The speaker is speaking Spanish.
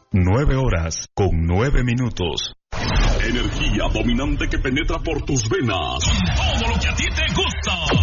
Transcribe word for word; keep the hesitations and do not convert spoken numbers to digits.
Nueve horas con nueve minutos. Energía dominante que penetra por tus venas. Con todo lo que a ti te gusta.